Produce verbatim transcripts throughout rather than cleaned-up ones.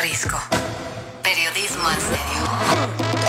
Risco. Periodismo en serio.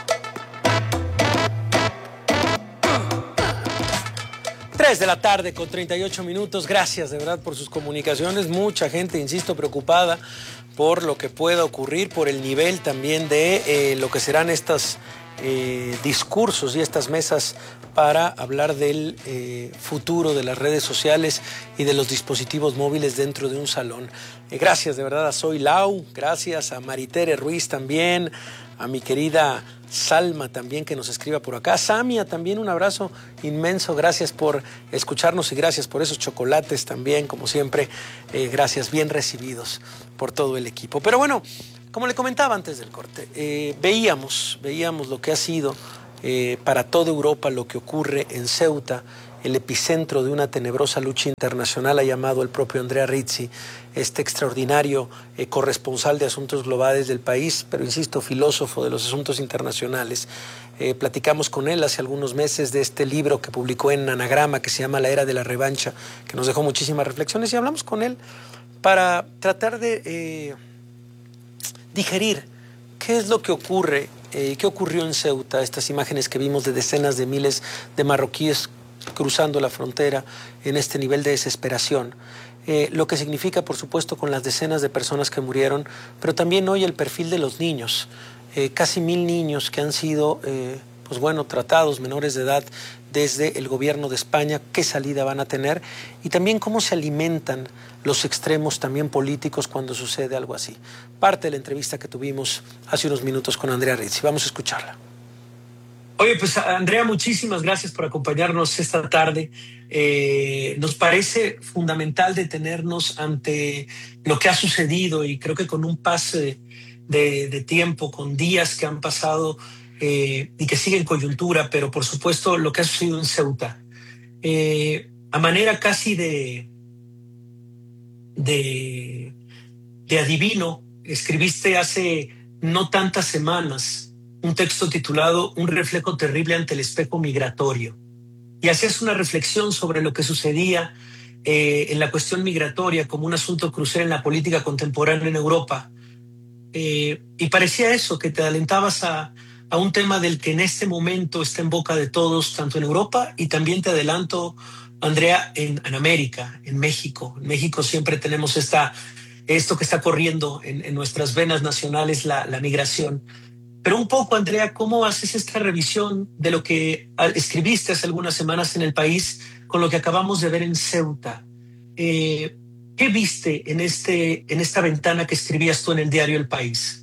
tres de la tarde con treinta y ocho minutos. Gracias de verdad por sus comunicaciones. Mucha gente, insisto, preocupada por lo que pueda ocurrir, por el nivel también de eh, lo que serán estos eh, discursos y estas mesas para hablar del eh, futuro de las redes sociales y de los dispositivos móviles dentro de un salón. Eh, gracias de verdad a Soy Lau, gracias a Maritere Ruiz también, a mi querida Salma también que nos escriba por acá, Samia también, un abrazo inmenso, gracias por escucharnos y gracias por esos chocolates también, como siempre, eh, gracias, bien recibidos por todo el equipo. Pero bueno, como le comentaba antes del corte, eh, veíamos, veíamos lo que ha sido eh, para toda Europa lo que ocurre en Ceuta, el epicentro de una tenebrosa lucha internacional, ha llamado el propio Andrea Rizzi, este extraordinario eh, corresponsal de asuntos globales del país, pero insisto, filósofo de los asuntos internacionales. Eh, platicamos con él hace algunos meses de este libro que publicó en Anagrama, que se llama La Era de la Revancha, que nos dejó muchísimas reflexiones, y hablamos con él para tratar de eh, digerir qué es lo que ocurre, eh, qué ocurrió en Ceuta, estas imágenes que vimos de decenas de miles de marroquíes cruzando la frontera en este nivel de desesperación, eh, lo que significa, por supuesto, con las decenas de personas que murieron, pero también hoy el perfil de los niños, eh, casi mil niños que han sido, eh, pues bueno, tratados, menores de edad, desde el gobierno de España, qué salida van a tener, y también cómo se alimentan los extremos también políticos cuando sucede algo así. Parte de la entrevista que tuvimos hace unos minutos con Andrea Rizzi. Vamos a escucharla. Oye, pues Andrea, muchísimas gracias por acompañarnos esta tarde. Eh, nos parece fundamental detenernos ante lo que ha sucedido y creo que con un pase de, de tiempo, con días que han pasado eh, y que siguen coyuntura, pero por supuesto lo que ha sucedido en Ceuta. Eh, a manera casi de, de, de adivino, escribiste hace no tantas semanas un texto titulado Un reflejo terrible ante el espejo migratorio. Y hacías una reflexión sobre lo que sucedía eh, en la cuestión migratoria como un asunto crucial en la política contemporánea en Europa. Eh, y parecía eso, que te adelantabas a, a un tema del que en este momento está en boca de todos, tanto en Europa y también te adelanto, Andrea, en, en América, en México. En México siempre tenemos esta, esto que está corriendo en, en nuestras venas nacionales, la, la migración. Pero un poco, Andrea, ¿cómo haces esta revisión de lo que escribiste hace algunas semanas en El País con lo que acabamos de ver en Ceuta? Eh, ¿Qué viste en, este, en esta ventana que escribías tú en el diario El País?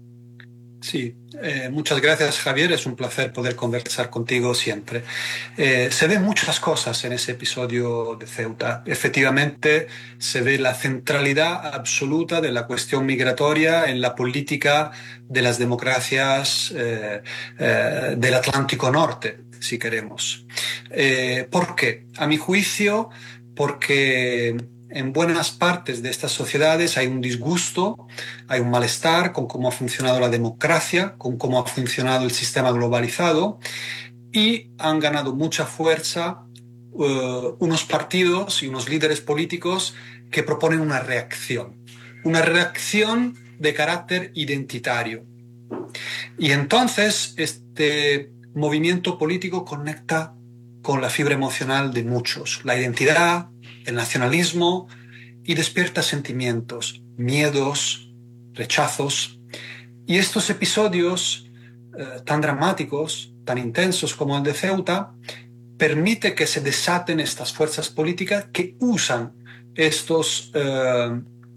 Sí, eh, muchas gracias, Javier. Es un placer poder conversar contigo siempre. Eh, se ven muchas cosas en ese episodio de Ceuta. Efectivamente, se ve la centralidad absoluta de la cuestión migratoria en la política de las democracias eh, eh, del Atlántico Norte, si queremos. Eh, ¿Por qué? A mi juicio, porque en buenas partes de estas sociedades hay un disgusto, hay un malestar con cómo ha funcionado la democracia, con cómo ha funcionado el sistema globalizado, y han ganado mucha fuerza uh, unos partidos y unos líderes políticos que proponen una reacción, una reacción de carácter identitario. Y entonces este movimiento político conecta con la fibra emocional de muchos, la identidad, el nacionalismo, y despierta sentimientos, miedos, rechazos. Y estos episodios eh, tan dramáticos, tan intensos como el de Ceuta, permite que se desaten estas fuerzas políticas que usan estos eh,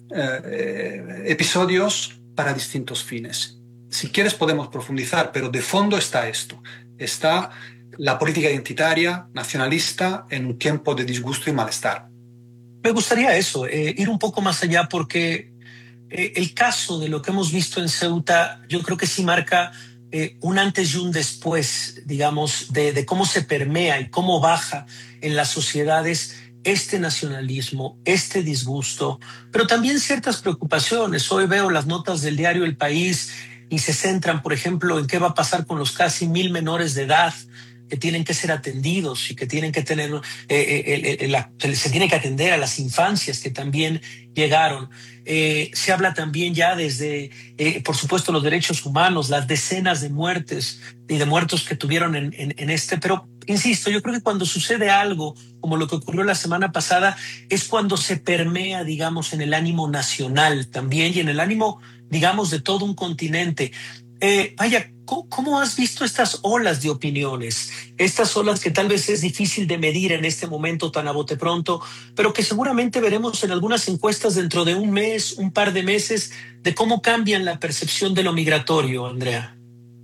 eh, episodios para distintos fines. Si quieres podemos profundizar, pero de fondo está esto. Está la política identitaria, nacionalista, en un tiempo de disgusto y malestar. Me gustaría eso, eh, ir un poco más allá, porque eh, el caso de lo que hemos visto en Ceuta, yo creo que sí marca eh, un antes y un después, digamos, de, de cómo se permea y cómo baja en las sociedades este nacionalismo, este disgusto, pero también ciertas preocupaciones. Hoy veo las notas del diario El País y se centran, por ejemplo, en qué va a pasar con los casi mil menores de edad que tienen que ser atendidos y que tienen que tener, eh, eh, eh, la, se tiene que atender a las infancias que también llegaron. Eh, se habla también ya desde, eh, por supuesto, los derechos humanos, las decenas de muertes y de muertos que tuvieron en, en, en este, pero insisto, yo creo que cuando sucede algo como lo que ocurrió la semana pasada, es cuando se permea, digamos, en el ánimo nacional también y en el ánimo, digamos, de todo un continente. Eh, vaya, ¿cómo, ¿cómo has visto estas olas de opiniones? Estas olas que tal vez es difícil de medir en este momento tan a bote pronto, pero que seguramente veremos en algunas encuestas dentro de un mes, un par de meses, de cómo cambian la percepción de lo migratorio, Andrea.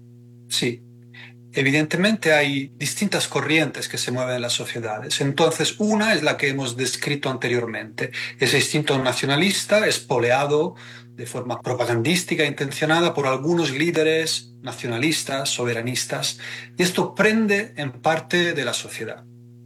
Sí. Evidentemente hay distintas corrientes que se mueven en las sociedades. Entonces, una es la que hemos descrito anteriormente. Ese instinto nacionalista espoleado de forma propagandística intencionada por algunos líderes nacionalistas, soberanistas, y esto prende en parte de la sociedad.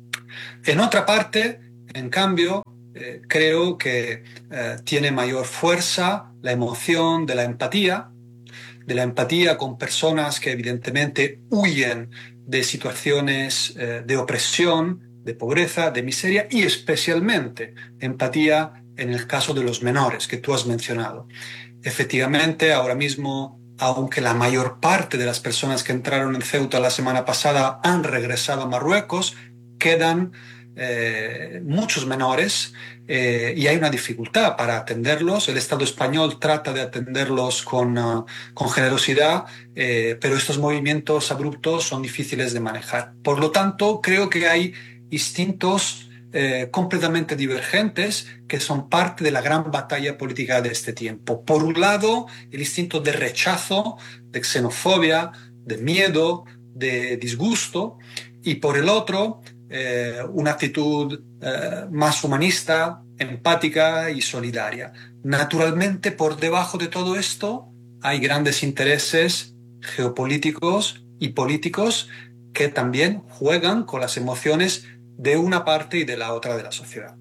En otra parte, en cambio, eh, creo que eh, tiene mayor fuerza la emoción de la empatía, de la empatía con personas que evidentemente huyen de situaciones eh, de opresión, de pobreza, de miseria y especialmente empatía en el caso de los menores que tú has mencionado. Efectivamente, ahora mismo, aunque la mayor parte de las personas que entraron en Ceuta la semana pasada han regresado a Marruecos, quedan eh, muchos menores eh, y hay una dificultad para atenderlos. El Estado español trata de atenderlos con, uh, con generosidad, eh, pero estos movimientos abruptos son difíciles de manejar. Por lo tanto, creo que hay instintos eh, completamente divergentes que son parte de la gran batalla política de este tiempo. Por un lado, el instinto de rechazo, de xenofobia, de miedo, de disgusto, y por el otro, Eh, una actitud eh, más humanista, empática y solidaria. Naturalmente, por debajo de todo esto hay grandes intereses geopolíticos y políticos que también juegan con las emociones de una parte y de la otra de la sociedad.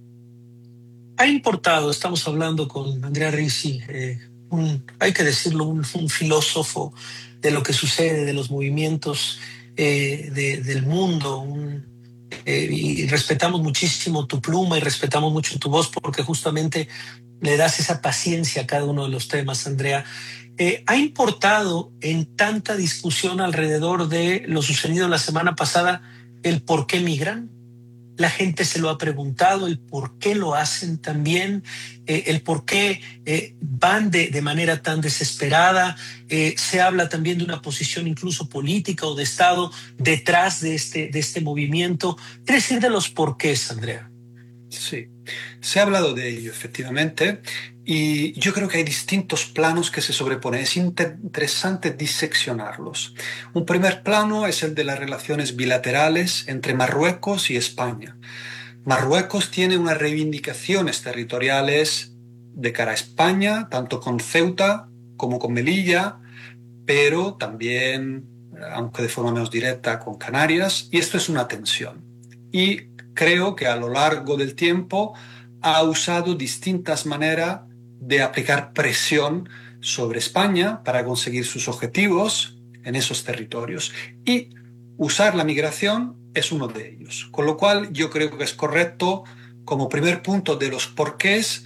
Ha importado, estamos hablando con Andrea Ricci, eh, un, hay que decirlo, un, un filósofo de lo que sucede, de los movimientos eh, de, del mundo, un Eh, y respetamos muchísimo tu pluma y respetamos mucho tu voz porque justamente le das esa paciencia a cada uno de los temas, Andrea. Eh, ¿Ha importado en tanta discusión alrededor de lo sucedido la semana pasada el por qué migran? La gente se lo ha preguntado, el por qué lo hacen también, eh, el por qué eh, van de, de manera tan desesperada. Eh, se habla también de una posición incluso política o de Estado detrás de este, de este movimiento. ¿Qué decir de los porqués, Andrea? Sí, se ha hablado de ello, efectivamente, y yo creo que hay distintos planos que se sobreponen. Es interesante diseccionarlos. Un primer plano es el de las relaciones bilaterales entre Marruecos y España. Marruecos tiene unas reivindicaciones territoriales de cara a España, tanto con Ceuta como con Melilla, pero también, aunque de forma menos directa, con Canarias, y esto es una tensión. Y creo que a lo largo del tiempo ha usado distintas maneras de aplicar presión sobre España para conseguir sus objetivos en esos territorios. Y usar la migración es uno de ellos. Con lo cual yo creo que es correcto, como primer punto de los porqués,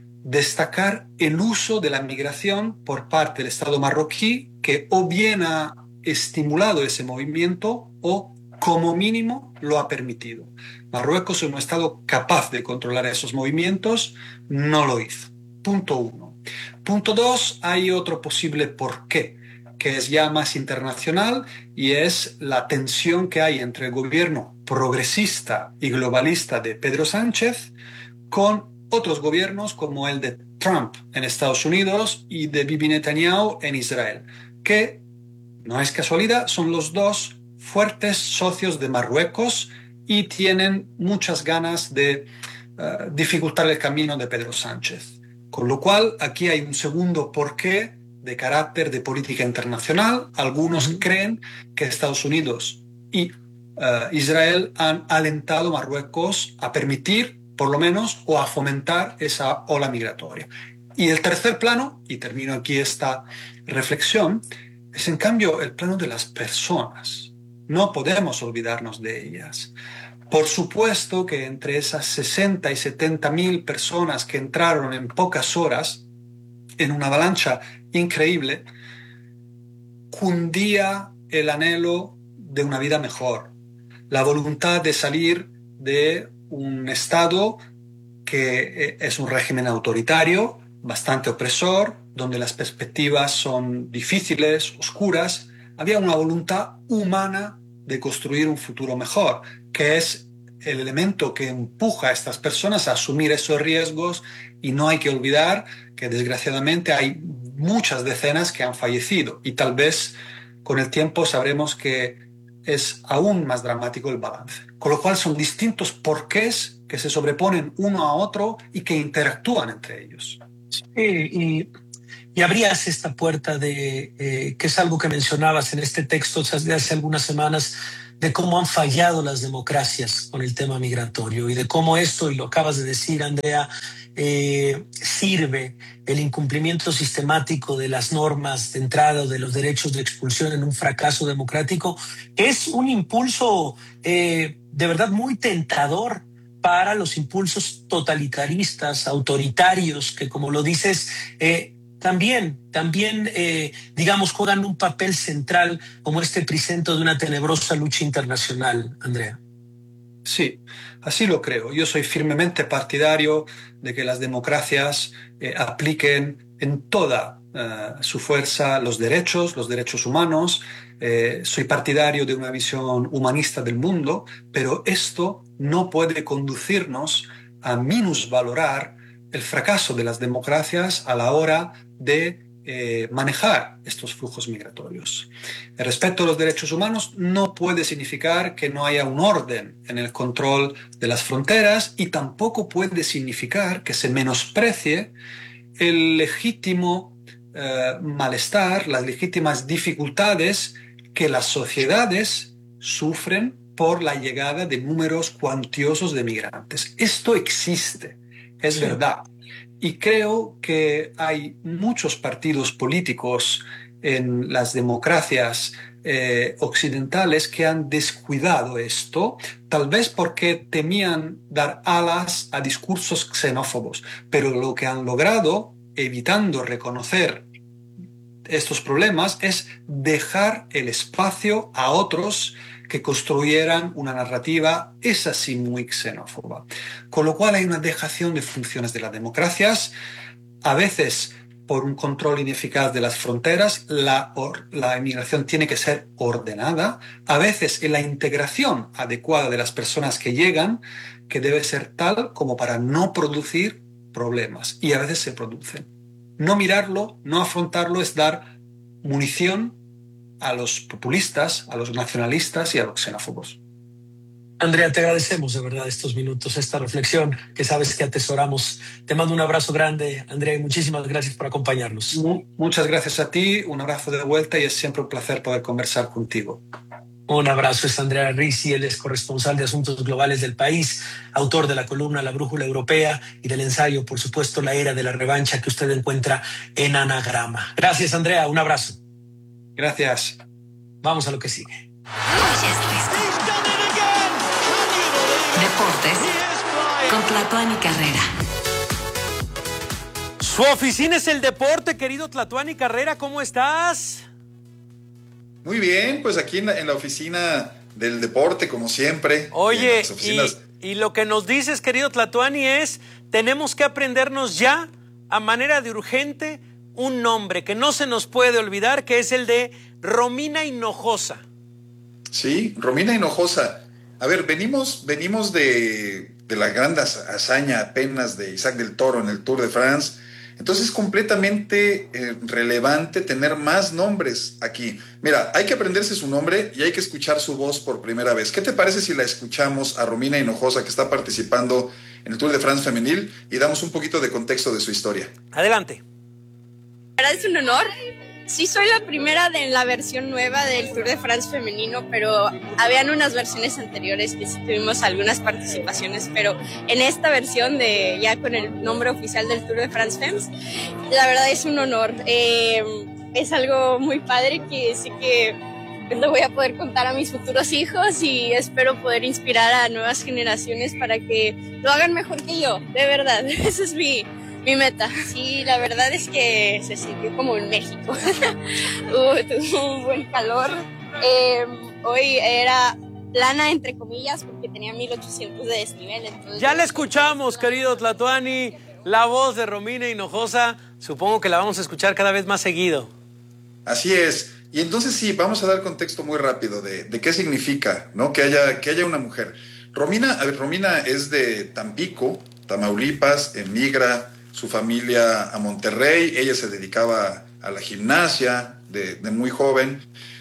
destacar el uso de la migración por parte del Estado marroquí, que o bien ha estimulado ese movimiento o como mínimo lo ha permitido. Marruecos es un Estado capaz de controlar esos movimientos, no lo hizo. Punto uno. Punto dos, hay otro posible porqué, que es ya más internacional y es la tensión que hay entre el gobierno progresista y globalista de Pedro Sánchez con otros gobiernos como el de Trump en Estados Unidos y de Bibi Netanyahu en Israel, que no es casualidad, son los dos fuertes socios de Marruecos y tienen muchas ganas de uh, dificultar el camino de Pedro Sánchez. Con lo cual, aquí hay un segundo porqué de carácter de política internacional. Algunos uh-huh. creen que Estados Unidos y uh, Israel han alentado a Marruecos a permitir, por lo menos, o a fomentar esa ola migratoria. Y el tercer plano, y termino aquí esta reflexión, es en cambio el plano de las personas. No podemos olvidarnos de ellas. Por supuesto que entre esas sesenta y setenta mil personas que entraron en pocas horas, en una avalancha increíble, cundía el anhelo de una vida mejor, la voluntad de salir de un estado que es un régimen autoritario, bastante opresor, donde las perspectivas son difíciles, oscuras. Había una voluntad humana de construir un futuro mejor, que es el elemento que empuja a estas personas a asumir esos riesgos, y no hay que olvidar que desgraciadamente hay muchas decenas que han fallecido, y tal vez con el tiempo sabremos que es aún más dramático el balance. Con lo cual son distintos porqués que se sobreponen uno a otro y que interactúan entre ellos. Sí, y, y abrías esta puerta de, eh, que es algo que mencionabas en este texto de hace algunas semanas, de cómo han fallado las democracias con el tema migratorio y de cómo esto, y lo acabas de decir, Andrea, eh, sirve el incumplimiento sistemático de las normas de entrada o de los derechos de expulsión en un fracaso democrático. Es un impulso eh, de verdad muy tentador para los impulsos totalitaristas, autoritarios, que como lo dices, eh, también, también eh, digamos, juegan un papel central como este epicentro de una tenebrosa lucha internacional, Andrea. Sí, así lo creo. Yo soy firmemente partidario de que las democracias eh, apliquen en toda uh, su fuerza los derechos, los derechos humanos. Eh, soy partidario de una visión humanista del mundo, pero esto no puede conducirnos a minusvalorar el fracaso de las democracias a la hora de eh, manejar estos flujos migratorios. El respeto a los derechos humanos no puede significar que no haya un orden en el control de las fronteras, y tampoco puede significar que se menosprecie el legítimo eh, malestar, las legítimas dificultades que las sociedades sufren por la llegada de números cuantiosos de migrantes. Esto existe, es sí. verdad. Y creo que hay muchos partidos políticos en las democracias eh, occidentales que han descuidado esto, tal vez porque temían dar alas a discursos xenófobos, pero lo que han logrado, evitando reconocer estos problemas, es dejar el espacio a otros que construyeran una narrativa, esa sí, muy xenófoba. Con lo cual hay una dejación de funciones de las democracias, a veces por un control ineficaz de las fronteras. La, or, la inmigración tiene que ser ordenada, a veces en la integración adecuada de las personas que llegan, que debe ser tal como para no producir problemas, y a veces se producen. No mirarlo, no afrontarlo, es dar munición a los populistas, a los nacionalistas y a los xenófobos. Andrea, te agradecemos de verdad estos minutos, esta reflexión que sabes que atesoramos. Te mando un abrazo grande, Andrea, y muchísimas gracias por acompañarnos. Muchas gracias a ti, un abrazo de vuelta, y es siempre un placer poder conversar contigo. Un abrazo, es Andrea Ricci, él es corresponsal de Asuntos Globales del País, autor de la columna La Brújula Europea y del ensayo, por supuesto, La Era de la Revancha, que usted encuentra en Anagrama. Gracias, Andrea, un abrazo. Gracias. Vamos a lo que sigue. Deportes con Tlatuani Carrera. Su oficina es el deporte, querido Tlatuani Carrera, ¿cómo estás? Muy bien, pues aquí en la, en la oficina del deporte, como siempre. Oye, oficinas... y, y lo que nos dices, querido Tlatuani, es tenemos que aprendernos ya, a manera de urgente, un nombre que no se nos puede olvidar, que es el de Romina Hinojosa. Sí, Romina Hinojosa. A ver, venimos, venimos de, de la gran hazaña apenas de Isaac del Toro en el Tour de France. Entonces es completamente eh, relevante tener más nombres aquí. Mira, hay que aprenderse su nombre y hay que escuchar su voz por primera vez. ¿Qué te parece si la escuchamos a Romina Hinojosa, que está participando en el Tour de France femenil, y damos un poquito de contexto de su historia? Adelante. La verdad es un honor. Sí, soy la primera de la versión nueva del Tour de France femenino, pero habían unas versiones anteriores que sí tuvimos algunas participaciones, pero en esta versión de ya con el nombre oficial del Tour de France Femmes, la verdad es un honor. Eh, es algo muy padre que sí que pues lo voy a poder contar a mis futuros hijos y espero poder inspirar a nuevas generaciones para que lo hagan mejor que yo, de verdad. Esa es mi, mi meta. Sí, la verdad es que se sintió como en México. uh, tuvo un buen calor. Eh, hoy era plana, entre comillas, porque tenía mil ochocientos de desnivel. Entonces ya la escuchamos, querido Tlatoani, la voz de Romina Hinojosa. Supongo que la vamos a escuchar cada vez más seguido. Así es. Y entonces sí, vamos a dar contexto muy rápido de, de qué significa, ¿no? Que haya, que haya una mujer. Romina, a ver, Romina es de Tampico, Tamaulipas, emigra su familia a Monterrey. Ella se dedicaba a la gimnasia de, de muy joven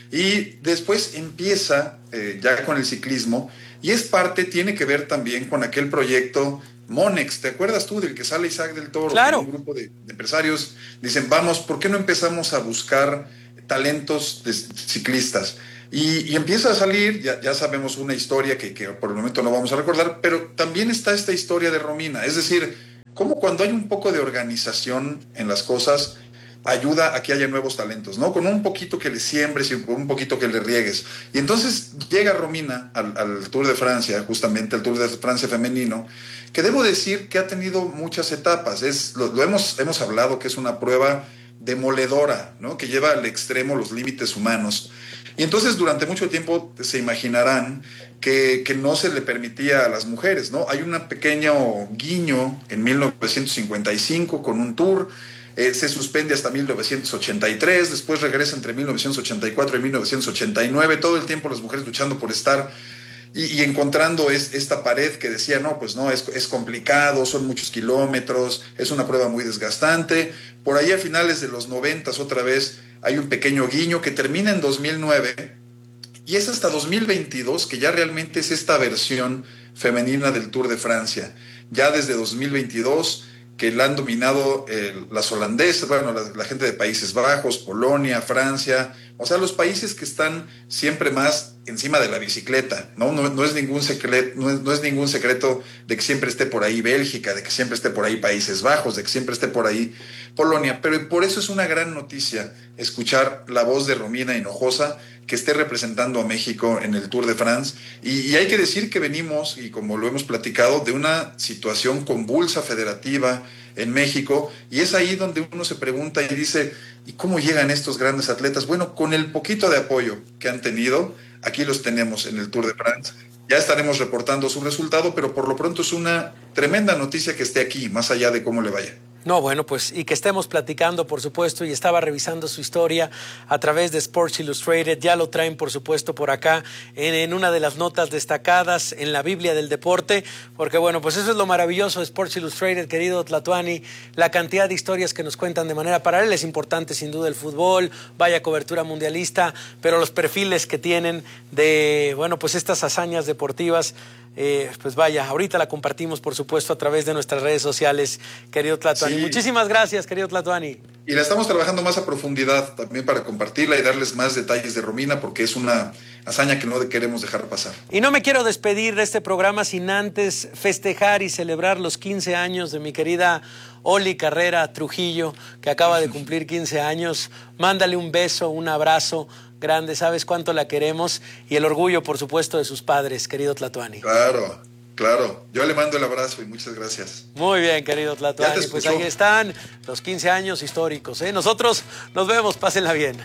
y después empieza eh, ya con el ciclismo y es parte, tiene que ver también con aquel proyecto Monex. ¿Te acuerdas tú del que sale Isaac del Toro? Claro. Un grupo de, de empresarios dicen, vamos, ¿por qué no empezamos a buscar talentos de ciclistas? Y, y empieza a salir, ya, ya sabemos una historia que, que por el momento no vamos a recordar, pero también está esta historia de Romina, es decir, cómo cuando hay un poco de organización en las cosas, ayuda a que haya nuevos talentos, ¿no? Con un poquito que le siembres y con un poquito que le riegues. Y entonces llega Romina al, al Tour de Francia, justamente al Tour de Francia femenino, que debo decir que ha tenido muchas etapas. Es, lo, lo hemos, hemos hablado que es una prueba demoledora, ¿no? Que lleva al extremo los límites humanos. Y entonces durante mucho tiempo se imaginarán que, que no se le permitía a las mujeres, ¿no? Hay un pequeño guiño en mil novecientos cincuenta y cinco con un tour, eh, se suspende hasta mil novecientos ochenta y tres, después regresa entre mil novecientos ochenta y cuatro y mil novecientos ochenta y nueve, todo el tiempo las mujeres luchando por estar y, y encontrando es, esta pared que decía, no, pues no, es, es complicado, son muchos kilómetros, es una prueba muy desgastante. Por ahí a finales de los noventas otra vez hay un pequeño guiño que termina en dos mil nueve y es hasta dos mil veintidós que ya realmente es esta versión femenina del Tour de Francia. Ya desde dos mil veintidós que la han dominado eh, las holandesas, bueno, la, la gente de Países Bajos, Polonia, Francia, o sea, los países que están siempre más encima de la bicicleta, ¿no? No, no es ningún secreto, no es, no es ningún secreto de que siempre esté por ahí Bélgica, de que siempre esté por ahí Países Bajos, de que siempre esté por ahí Polonia, pero por eso es una gran noticia escuchar la voz de Romina Hinojosa que esté representando a México en el Tour de France. Y, y hay que decir que venimos, y como lo hemos platicado, de una situación convulsa federativa en México, y es ahí donde uno se pregunta y dice, ¿y cómo llegan estos grandes atletas? Bueno, con el poquito de apoyo que han tenido, aquí los tenemos en el Tour de France. Ya estaremos reportando su resultado, pero por lo pronto es una tremenda noticia que esté aquí, más allá de cómo le vaya. No, bueno, pues y que estemos platicando, por supuesto, y estaba revisando su historia a través de Sports Illustrated, ya lo traen, por supuesto, por acá en, en una de las notas destacadas en la Biblia del deporte, porque bueno, pues eso es lo maravilloso de Sports Illustrated, querido Tlatoani, la cantidad de historias que nos cuentan de manera paralela. Es importante sin duda el fútbol, vaya cobertura mundialista, pero los perfiles que tienen de, bueno, pues estas hazañas deportivas, Eh, pues vaya, ahorita la compartimos, por supuesto, a través de nuestras redes sociales, querido Tlatoani. Sí. Muchísimas gracias, querido Tlatoani. Y la estamos trabajando más a profundidad también para compartirla y darles más detalles de Romina, porque es una hazaña que no queremos dejar pasar. Y no me quiero despedir de este programa sin antes festejar y celebrar los quince años de mi querida Oli Carrera Trujillo, que acaba de cumplir quince años. Mándale un beso, un abrazo grande, sabes cuánto la queremos, y el orgullo, por supuesto, de sus padres, querido Tlatoani. Claro, claro. Yo le mando el abrazo y muchas gracias. Muy bien, querido Tlatoani. Pues ahí están los quince años históricos, ¿eh? Nosotros nos vemos, pásenla bien.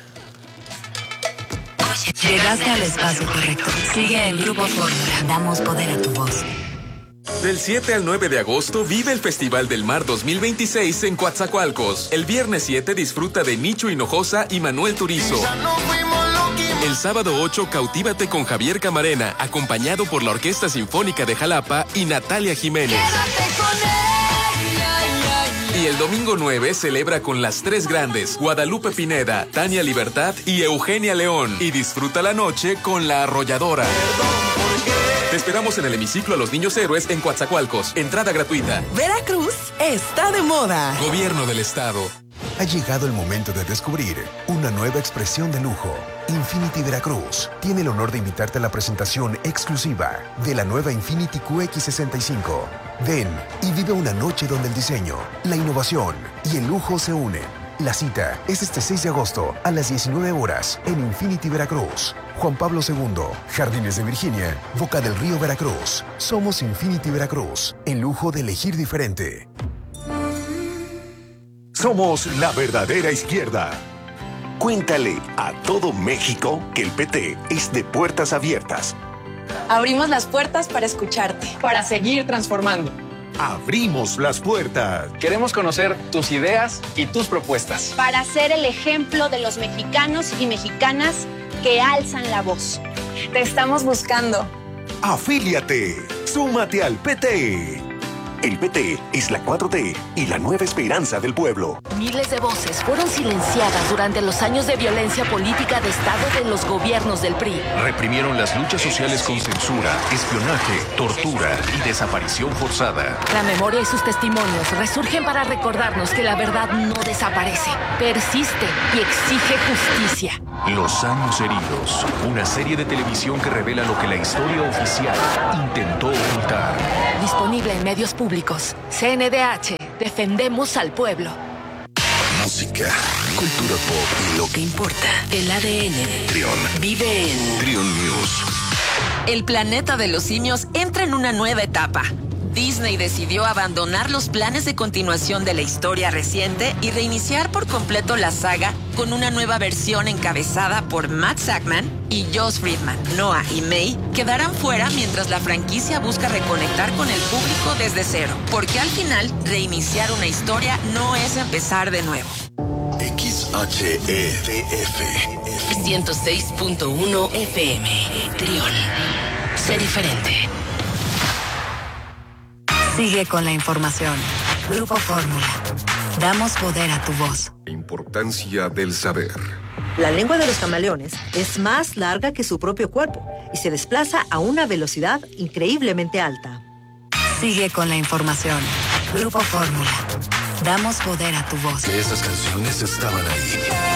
Llegaste al espacio correcto. Sigue el Grupo Fórmula. Damos poder a tu voz. Del siete al nueve de agosto vive el Festival del Mar dos mil veintiséis en Coatzacoalcos. El viernes siete disfruta de Nicho Hinojosa y Manuel Turizo. El sábado ocho cautívate con Javier Camarena, acompañado por la Orquesta Sinfónica de Jalapa y Natalia Jiménez. Y el domingo nueve celebra con las tres grandes, Guadalupe Pineda, Tania Libertad y Eugenia León. Y disfruta la noche con La Arrolladora. Te esperamos en el hemiciclo a los Niños Héroes en Coatzacoalcos. Entrada gratuita. Veracruz está de moda. Gobierno del Estado. Ha llegado el momento de descubrir una nueva expresión de lujo. Infiniti Veracruz tiene el honor de invitarte a la presentación exclusiva de la nueva Infiniti Q X sesenta y cinco. Ven y vive una noche donde el diseño, la innovación y el lujo se unen. La cita es este seis de agosto a las diecinueve horas en Infinity Veracruz. Juan Pablo segundo, Jardines de Virginia, Boca del Río, Veracruz. Somos Infinity Veracruz, el lujo de elegir diferente. Somos la verdadera izquierda. Cuéntale a todo México que el P T es de puertas abiertas. Abrimos las puertas para escucharte. Para seguir transformando. Abrimos las puertas. Queremos conocer tus ideas y tus propuestas. Para ser el ejemplo de los mexicanos y mexicanas que alzan la voz. Te estamos buscando. Afíliate. Súmate al P T. El P T es la cuatro T y la nueva esperanza del pueblo. Miles de voces fueron silenciadas durante los años de violencia política de Estado de los gobiernos del P R I. Reprimieron las luchas sociales con censura, espionaje, tortura y desaparición forzada. La memoria y sus testimonios resurgen para recordarnos que la verdad no desaparece, persiste y exige justicia. Los años heridos, una serie de televisión que revela lo que la historia oficial intentó ocultar. Disponible en medios públicos. C N D H. Defendemos al pueblo. Música, cultura pop y lo que importa. El A D N de Trión vive en Trión News. El planeta de los simios entra en una nueva etapa. Disney decidió abandonar los planes de continuación de la historia reciente y reiniciar por completo la saga con una nueva versión encabezada por Matt Sackman y Joss Friedman. Noah y May quedarán fuera mientras la franquicia busca reconectar con el público desde cero, porque al final reiniciar una historia no es empezar de nuevo. X H E D F ciento seis punto uno F M. Trión. Sé diferente. Sigue con la información. Grupo Fórmula. Damos poder a tu voz. Importancia del saber. La lengua de los camaleones es más larga que su propio cuerpo y se desplaza a una velocidad increíblemente alta. Sigue con la información. Grupo Fórmula. Damos poder a tu voz. Que estas canciones estaban ahí.